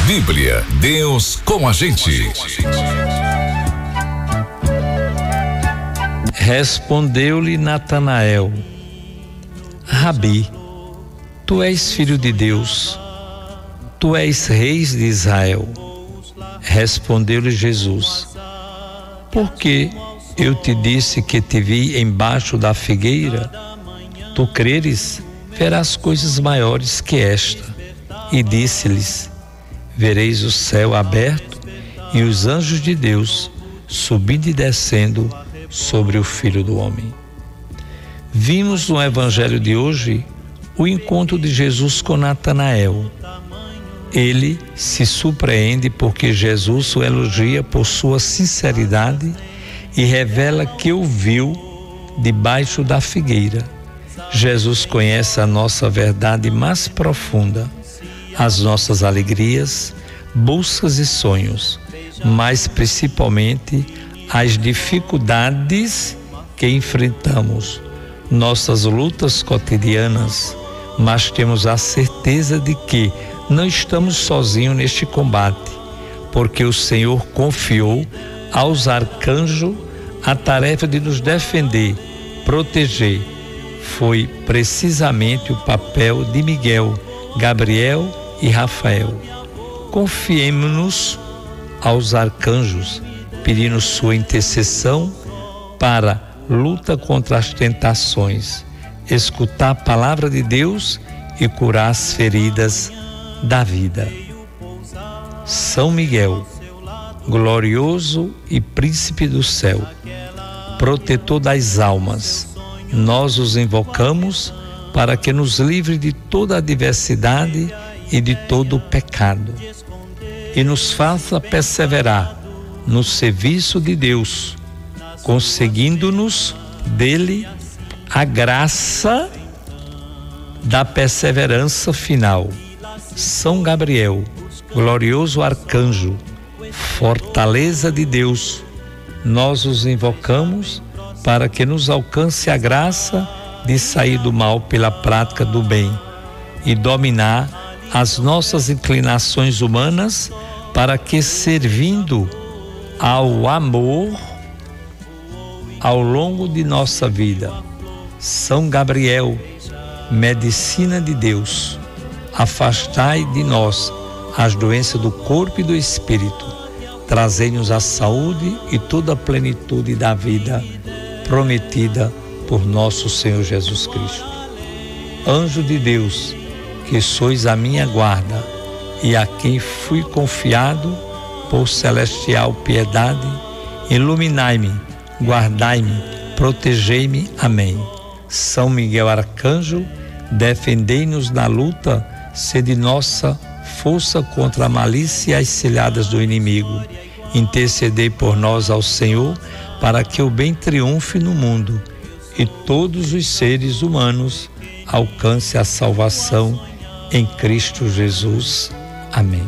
Bíblia, Deus com a gente. Respondeu-lhe Natanael: Rabi, tu és filho de Deus, tu és rei de Israel. Respondeu-lhe Jesus: Porque eu te disse que te vi embaixo da figueira, tu creres, verás coisas maiores que esta. E disse-lhes: Vereis o céu aberto e os anjos de Deus subindo e descendo sobre o Filho do Homem. Vimos no Evangelho de hoje o encontro de Jesus com Natanael. Ele se surpreende porque Jesus o elogia por sua sinceridade e revela que o viu debaixo da figueira. Jesus conhece a nossa verdade mais profunda, as nossas alegrias, buscas e sonhos, mas principalmente as dificuldades que enfrentamos, nossas lutas cotidianas, mas temos a certeza de que não estamos sozinhos neste combate, porque o Senhor confiou aos arcanjos a tarefa de nos defender, proteger. Foi precisamente o papel de Miguel, Gabriel e Rafael. Confiemos-nos aos arcanjos, pedindo sua intercessão para luta contra as tentações, escutar a palavra de Deus e curar as feridas da vida. São Miguel, glorioso e príncipe do céu, protetor das almas, nós os invocamos para que nos livre de toda adversidade e de todo o pecado e nos faça perseverar no serviço de Deus, conseguindo-nos dele a graça da perseverança final. São Gabriel, glorioso arcanjo, fortaleza de Deus, nós os invocamos para que nos alcance a graça de sair do mal pela prática do bem e dominar as nossas inclinações humanas, para que, servindo ao amor ao longo de nossa vida, São Gabriel, medicina de Deus, afastai de nós as doenças do corpo e do espírito, trazei-nos a saúde e toda a plenitude da vida prometida por nosso Senhor Jesus Cristo. Anjo de Deus, que sois a minha guarda e a quem fui confiado por celestial piedade, iluminai-me, guardai-me, protegei-me. Amém. São Miguel Arcanjo, defendei-nos na luta, sede nossa força contra a malícia e as cilhadas do inimigo. Intercedei por nós ao Senhor, para que o bem triunfe no mundo e todos os seres humanos alcancem a salvação em Cristo Jesus. Amém.